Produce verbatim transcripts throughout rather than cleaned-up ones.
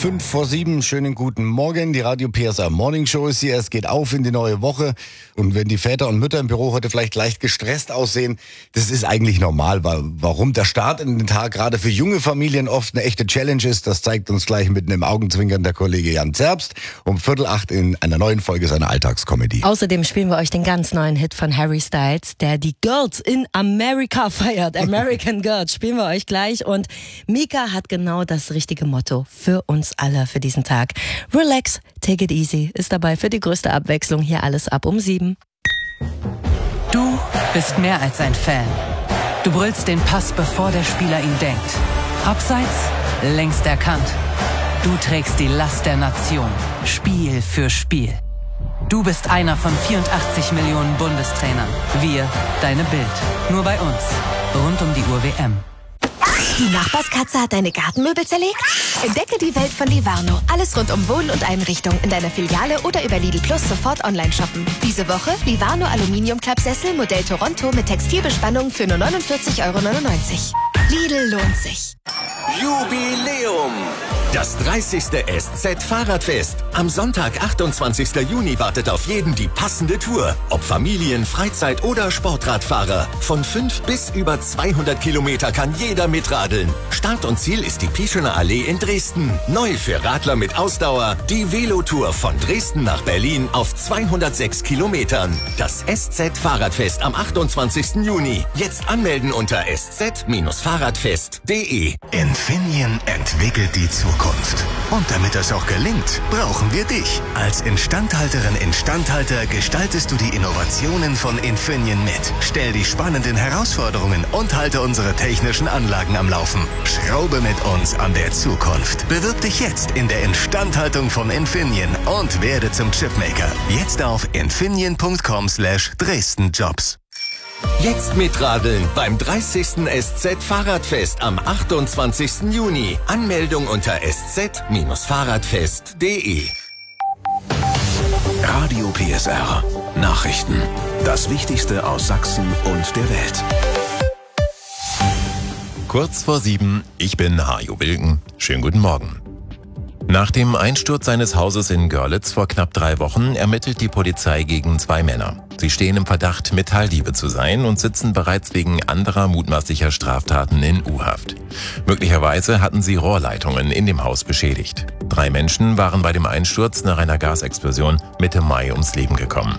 Fünf vor sieben, schönen guten Morgen. Die Radio P S R Morning Show ist hier. Es geht auf in die neue Woche. Und wenn die Väter und Mütter im Büro heute vielleicht leicht gestresst aussehen, das ist eigentlich normal. Warum der Start in den Tag gerade für junge Familien oft eine echte Challenge ist, das zeigt uns gleich mit einem Augenzwinkern der Kollege Jan Zerbst um Viertel acht in einer neuen Folge seiner Alltagskomödie. Außerdem spielen wir euch den ganz neuen Hit von Harry Styles, der die Girls in America feiert. American Girls spielen wir euch gleich. Und Mika hat genau das richtige Motto für uns alle für diesen Tag. Relax, take it easy ist dabei für die größte Abwechslung. Hier alles ab um sieben. Du bist mehr als ein Fan. Du brüllst den Pass, bevor der Spieler ihn denkt. Abseits, längst erkannt. Du trägst die Last der Nation, Spiel für Spiel. Du bist einer von vierundachtzig Millionen Bundestrainern. Wir, deine Bild. Nur bei uns. Rund um die Uhr W M. Die Nachbarskatze hat deine Gartenmöbel zerlegt? Entdecke die Welt von Livarno. Alles rund um Wohn- und Einrichtung in deiner Filiale oder über Lidl Plus sofort online shoppen. Diese Woche Livarno Aluminium-Klappsessel Modell Toronto mit Textilbespannung für nur neunundvierzig Euro neunundneunzig. Lidl lohnt sich. Jubiläum! Das dreißigste S Z-Fahrradfest. Am Sonntag, achtundzwanzigsten Juni, wartet auf jeden die passende Tour. Ob Familien-, Freizeit- oder Sportradfahrer. Von fünf bis über zweihundert Kilometer kann jeder mitradeln. Start und Ziel ist die Pieschener Allee in Dresden. Neu für Radler mit Ausdauer, die Velotour von Dresden nach Berlin auf zweihundertsechs Kilometern. Das S Z-Fahrradfest am achtundzwanzigsten Juni. Jetzt anmelden unter s z fahrradfest punkt de. Infineon entwickelt die Zukunft. Und damit das auch gelingt, brauchen wir dich. Als Instandhalterin, Instandhalter gestaltest du die Innovationen von Infineon mit. Stell die spannenden Herausforderungen und halte unsere technischen Anlagen am Laufen. Schraube mit uns an der Zukunft. Bewirb dich jetzt in der Instandhaltung von Infineon und werde zum Chipmaker. Jetzt auf infineon punkt com slash Dresden Jobs. Jetzt mitradeln beim dreißigsten S Z-Fahrradfest am achtundzwanzigsten Juni. Anmeldung unter s z fahrradfest punkt de. Radio P S R. Nachrichten. Das Wichtigste aus Sachsen und der Welt. Kurz vor sieben, ich bin Hajo Wilken. Schönen guten Morgen. Nach dem Einsturz seines Hauses in Görlitz vor knapp drei Wochen ermittelt die Polizei gegen zwei Männer. Sie stehen im Verdacht, Metalldiebe zu sein und sitzen bereits wegen anderer mutmaßlicher Straftaten in U-Haft. Möglicherweise hatten sie Rohrleitungen in dem Haus beschädigt. Drei Menschen waren bei dem Einsturz nach einer Gasexplosion Mitte Mai ums Leben gekommen.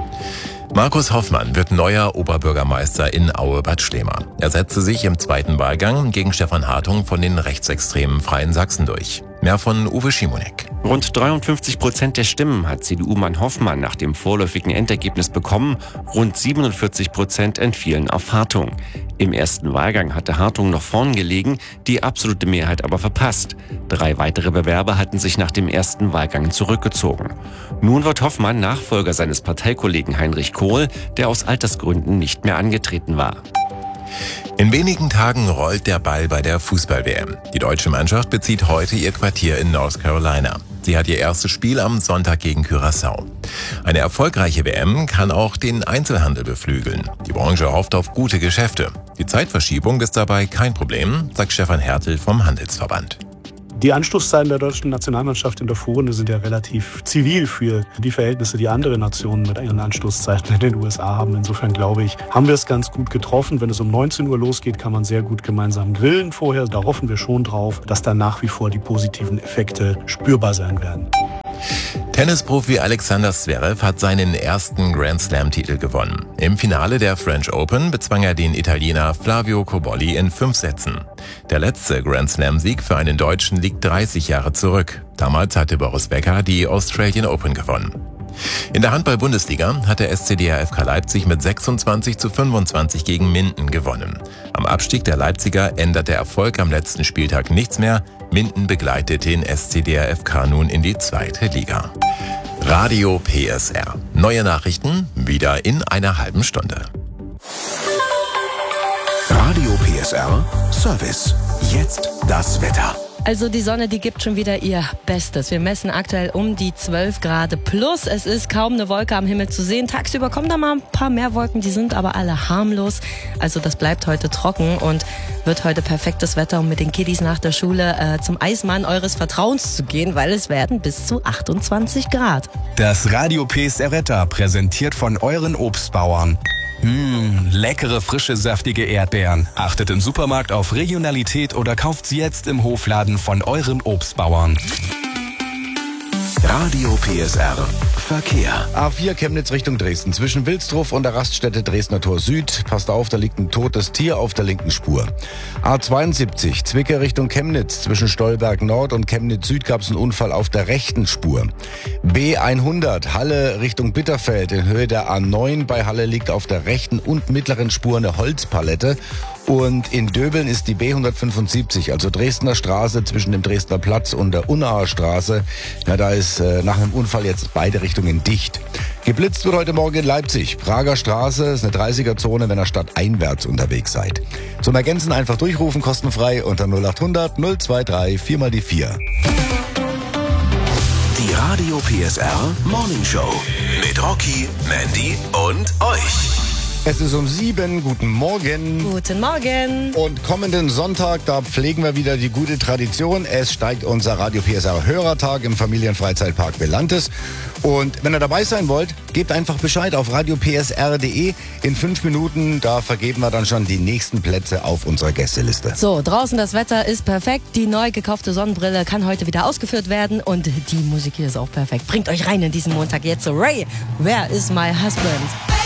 Markus Hoffmann wird neuer Oberbürgermeister in Aue-Bad Stehma. Er setzte sich im zweiten Wahlgang gegen Stefan Hartung von den rechtsextremen Freien Sachsen durch. Mehr von Uwe Schimonek. Rund dreiundfünfzig Prozent der Stimmen hat C D U-Mann Hoffmann nach dem vorläufigen Endergebnis bekommen. Rund siebenundvierzig Prozent entfielen auf Hartung. Im ersten Wahlgang hatte Hartung noch vorn gelegen, die absolute Mehrheit aber verpasst. Drei weitere Bewerber hatten sich nach dem ersten Wahlgang zurückgezogen. Nun wird Hoffmann Nachfolger seines Parteikollegen Heinrich Kohl, der aus Altersgründen nicht mehr angetreten war. In wenigen Tagen rollt der Ball bei der Fußball-W M. Die deutsche Mannschaft bezieht heute ihr Quartier in North Carolina. Sie hat ihr erstes Spiel am Sonntag gegen Curaçao. Eine erfolgreiche W M kann auch den Einzelhandel beflügeln. Die Branche hofft auf gute Geschäfte. Die Zeitverschiebung ist dabei kein Problem, sagt Stefan Hertel vom Handelsverband. Die Anstoßzeiten der deutschen Nationalmannschaft in der Vorrunde sind ja relativ zivil für die Verhältnisse, die andere Nationen mit ihren Anstoßzeiten in den U S A haben. Insofern glaube ich, haben wir es ganz gut getroffen. Wenn es um neunzehn Uhr losgeht, kann man sehr gut gemeinsam grillen vorher. Da hoffen wir schon drauf, dass dann nach wie vor die positiven Effekte spürbar sein werden. Tennisprofi Alexander Zverev hat seinen ersten Grand-Slam-Titel gewonnen. Im Finale der French Open bezwang er den Italiener Flavio Cobolli in fünf Sätzen. Der letzte Grand-Slam-Sieg für einen Deutschen liegt dreißig Jahre zurück. Damals hatte Boris Becker die Australian Open gewonnen. In der Handball-Bundesliga hat der S C D R F K Leipzig mit sechsundzwanzig zu fünfundzwanzig gegen Minden gewonnen. Am Abstieg der Leipziger ändert der Erfolg am letzten Spieltag nichts mehr. Minden begleitet den S C D R F K nun in die zweite Liga. Radio P S R. Neue Nachrichten wieder in einer halben Stunde. Radio P S R Service. Jetzt das Wetter. Also die Sonne, die gibt schon wieder ihr Bestes. Wir messen aktuell um die zwölf Grad plus. Es ist kaum eine Wolke am Himmel zu sehen. Tagsüber kommen da mal ein paar mehr Wolken, die sind aber alle harmlos. Also das bleibt heute trocken und wird heute perfektes Wetter, um mit den Kiddies nach der Schule äh, zum Eismann eures Vertrauens zu gehen, weil es werden bis zu achtundzwanzig Grad. Das Radio P S R Wetter präsentiert von euren Obstbauern. Mmh, leckere, frische, saftige Erdbeeren. Achtet im Supermarkt auf Regionalität oder kauft sie jetzt im Hofladen von euren Obstbauern. Radio P S R Verkehr. A vier Chemnitz Richtung Dresden. Zwischen Wilsdruf und der Raststätte Dresdner Tor Süd. Passt auf, da liegt ein totes Tier auf der linken Spur. A zweiundsiebzig Zwickau Richtung Chemnitz. Zwischen Stolberg Nord und Chemnitz Süd gab es einen Unfall auf der rechten Spur. B hundert Halle Richtung Bitterfeld. In Höhe der A neun bei Halle liegt auf der rechten und mittleren Spur eine Holzpalette. Und in Döbeln ist die B hundertfünfundsiebzig, also Dresdner Straße zwischen dem Dresdner Platz und der Unnaher Straße. Ja, da ist äh, nach einem Unfall jetzt beide Richtungen dicht. Geblitzt wird heute Morgen in Leipzig. Prager Straße ist eine dreißiger-Zone, wenn ihr stadteinwärts unterwegs seid. Zum Ergänzen einfach durchrufen, kostenfrei unter null achthundert null dreiundzwanzig vier mal die vier. Die Radio P S R Morning Show mit Rocky, Mandy und euch. Es ist um sieben. Guten Morgen. Guten Morgen. Und kommenden Sonntag, da pflegen wir wieder die gute Tradition. Es steigt unser Radio P S R Hörertag im Familienfreizeitpark Belantes. Und wenn ihr dabei sein wollt, gebt einfach Bescheid auf radio p s r punkt d e. In fünf Minuten, da vergeben wir dann schon die nächsten Plätze auf unserer Gästeliste. So, draußen das Wetter ist perfekt. Die neu gekaufte Sonnenbrille kann heute wieder ausgeführt werden. Und die Musik hier ist auch perfekt. Bringt euch rein in diesen Montag jetzt. So, Ray, Where is my husband?